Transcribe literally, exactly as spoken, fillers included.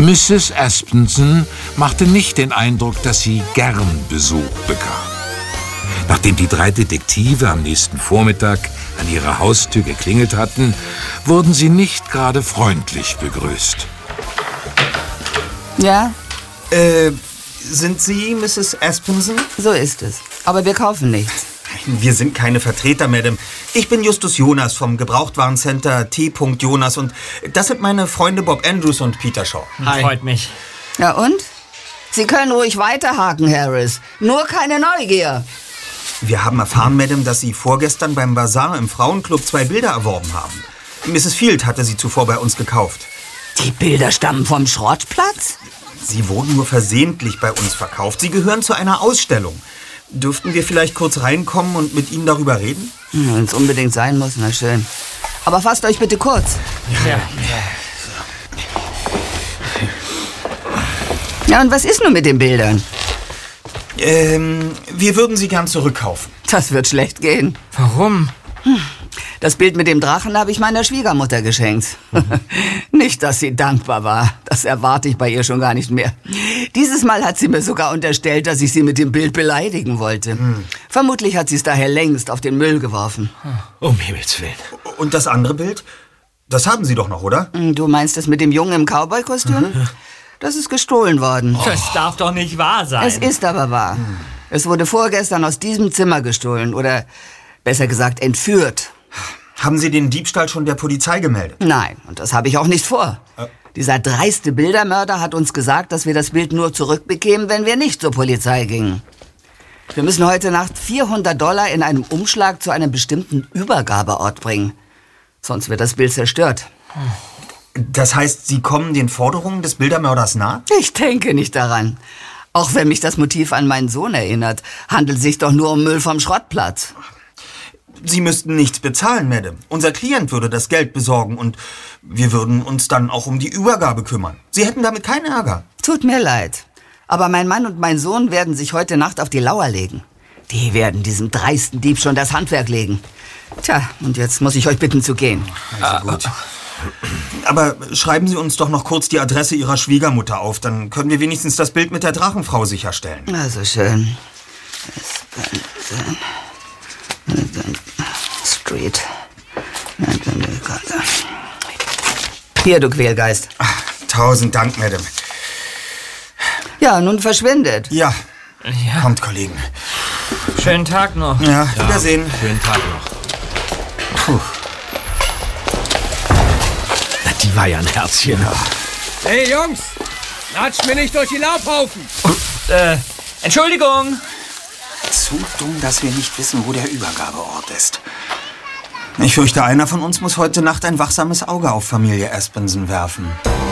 Misses Aspenson machte nicht den Eindruck, dass sie gern Besuch bekam. Nachdem die drei Detektive am nächsten Vormittag an ihrer Haustür geklingelt hatten, wurden sie nicht gerade freundlich begrüßt. Ja? Äh, sind Sie Misses Aspenson? So ist es. Aber wir kaufen nichts. Wir sind keine Vertreter, Madame. Ich bin Justus Jonas vom Gebrauchtwarencenter T. Jonas und das sind meine Freunde Bob Andrews und Peter Shaw. Hi. Freut mich. Ja und? Sie können ruhig weiterhaken, Harris. Nur keine Neugier. Wir haben erfahren, Madame, dass Sie vorgestern beim Bazar im Frauenclub zwei Bilder erworben haben. Misses Field hatte sie zuvor bei uns gekauft. Die Bilder stammen vom Schrottplatz? Sie wurden nur versehentlich bei uns verkauft. Sie gehören zu einer Ausstellung. Dürften wir vielleicht kurz reinkommen und mit Ihnen darüber reden? Wenn es unbedingt sein muss, na schön. Aber fasst euch bitte kurz. Ja. Ja, und was ist nun mit den Bildern? Ähm, wir würden sie gern zurückkaufen. Das wird schlecht gehen. Warum? Das Bild mit dem Drachen habe ich meiner Schwiegermutter geschenkt. Nicht, dass sie dankbar war. Das erwarte ich bei ihr schon gar nicht mehr. Dieses Mal hat sie mir sogar unterstellt, dass ich sie mit dem Bild beleidigen wollte. Hm. Vermutlich hat sie es daher längst auf den Müll geworfen. Um Himmels Willen. Und das andere Bild? Das haben Sie doch noch, oder? Du meinst das mit dem Jungen im Cowboy-Kostüm? Mhm. Das ist gestohlen worden. Das oh. darf doch nicht wahr sein. Es ist aber wahr. Hm. Es wurde vorgestern aus diesem Zimmer gestohlen. Oder besser gesagt entführt. Haben Sie den Diebstahl schon der Polizei gemeldet? Nein, und das habe ich auch nicht vor. Äh. Dieser dreiste Bildermörder hat uns gesagt, dass wir das Bild nur zurückbekämen, wenn wir nicht zur Polizei gingen. Wir müssen heute Nacht vierhundert Dollar in einem Umschlag zu einem bestimmten Übergabeort bringen. Sonst wird das Bild zerstört. Das heißt, Sie kommen den Forderungen des Bildermörders nach? Ich denke nicht daran. Auch wenn mich das Motiv an meinen Sohn erinnert, handelt es sich doch nur um Müll vom Schrottplatz. Sie müssten nichts bezahlen, Madame. Unser Klient würde das Geld besorgen und wir würden uns dann auch um die Übergabe kümmern. Sie hätten damit keinen Ärger. Tut mir leid. Aber mein Mann und mein Sohn werden sich heute Nacht auf die Lauer legen. Die werden diesem dreisten Dieb schon das Handwerk legen. Tja, und jetzt muss ich euch bitten zu gehen. Also gut. Aber schreiben Sie uns doch noch kurz die Adresse Ihrer Schwiegermutter auf. Dann können wir wenigstens das Bild mit der Drachenfrau sicherstellen. Also schön. Street. Hier, du Quälgeist. Ach, tausend Dank, Madame. Ja, nun verschwindet. Ja. ja. Kommt, Kollegen. Schönen Tag noch. Ja, ja. Wiedersehen. Schönen Tag noch. Puh. Na, die war ja ein Herzchen. Ja. Hey, Jungs! Latscht mir nicht durch die Laubhaufen! Äh, Entschuldigung! Zu dumm, dass wir nicht wissen, wo der Übergabeort ist. Ich fürchte, einer von uns muss heute Nacht ein wachsames Auge auf Familie Aspenson werfen.